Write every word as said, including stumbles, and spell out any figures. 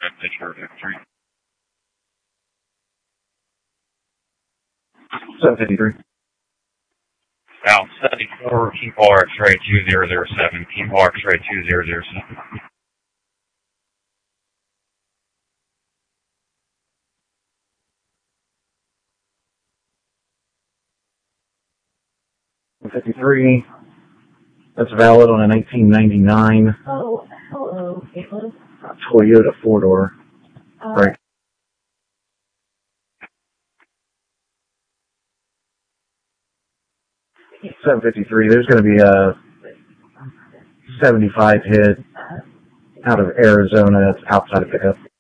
Pittsburgh victory. seven fifty-three. South seventy-four, keep R X-ray two zero zero seven, keep R X-ray two zero zero seven. fifty-three. That's valid on a nineteen ninety-nine Oh, hello, Caitlin. Toyota four-door. Uh, Right. seven fifty-three. There's going to be a seventy-five hit out of Arizona. That's outside of pickup.